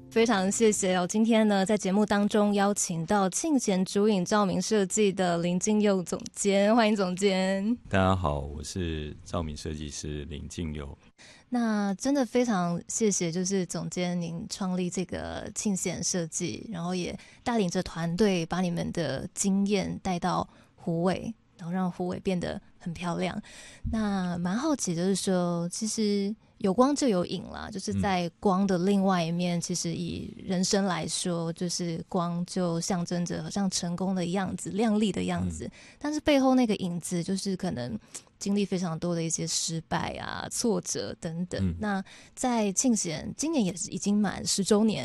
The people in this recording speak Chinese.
非常谢谢哦！今天呢，在节目当中邀请到庆贤竹影照明设计的林敬佑总监，欢迎总监。 大家好，我是照明设计师林敬佑。 那真的非常谢谢，就是总监您创立这个庆贤设计，然后也带领着团队把你们的经验带到虎尾，然后让虎尾变得很漂亮。那蛮好奇的就是说，其实有光就有影啦，就是在光的另外一面，其实以人生来说，就是光就象征着好像成功的样子，亮丽的样子，但是背后那个影子就是可能经历非常多的一些失败啊、挫折等等。那在庆贤今年也是已经满10周年，